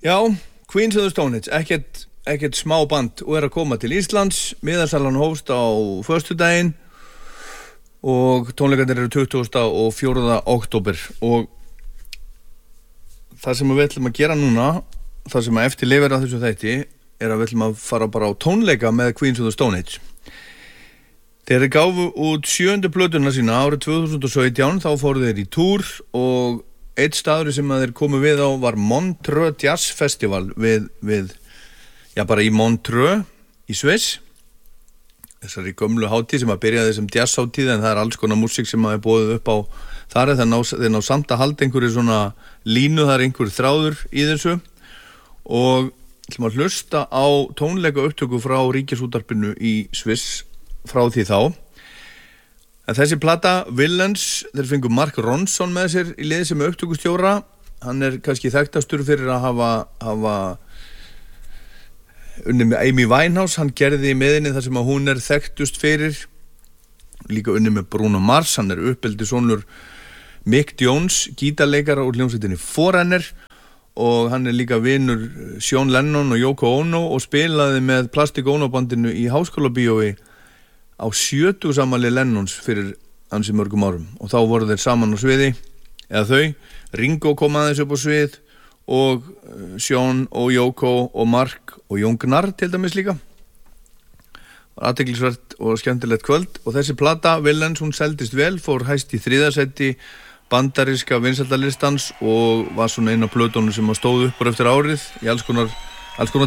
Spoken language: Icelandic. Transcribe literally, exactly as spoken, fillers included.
Já, Queens of the Stone Age, ekkert, ekkert smá band og er að koma til Íslands. Miðasalan hófst á föstudaginn og tónleikarnir eru tuttugasta og fjórða október og það sem við ætlum að gera núna, það sem að eftir lifir að þessu þætti, er að við ætlum að fara bara á tónleika með Queens of the Stone Age. Þeir gáfu út sjöundu plötuna sína árið tvö þúsund og sautján, þá fóru þeir í túr og eitt staður sem að þeir komu við á var Montreux Jazz Festival við, við, já bara í Montreux í Sviss. Þessari gömlu hátíð sem að byrjaði sem jazzhátíð, en það er alls konar músík sem að er boðið upp á þar, þeir ná, þeir ná samt að halda einhverju svona línu, það er einhverju þráður í þessu og ætlum að hlusta á tónleika upptöku frá Ríkisútvarpinu í Sviss frá því þá. En þessi plata, Villains, þeir fengu Mark Ronson með sér í liði sem upptökustjóra. Hann er kannski þekktastur fyrir að hafa, hafa unnið með Amy Winehouse. Hann gerði með henni það sem að hún er þekktust fyrir. Líka unnið með Bruno Mars. Hann er uppeldi sonur Mick Jones, gítarleikara úr hljómsveitinni Forerunner. Og hann er líka vinur Sean Lennon og Yoko Ono og spilaði með Plastic Ono bandinu í Háskólabíói á sjötugsafmæli Lennons fyrir ansi mörgum árum og þá voru þeir saman á sviði, eða þau Ringo kom aðeins upp á svið og Sean og Yoko og Mark og Jón Gnarr til dæmis líka. Var athyglisvert og skemmtilegt kvöld og þessi plata, Villains, hún seldist vel, fór hæst í þriðja sæti bandaríska vinsældalistans og var svona einn af plötunum sem stóð upp eftir árið í alls konar, alls konar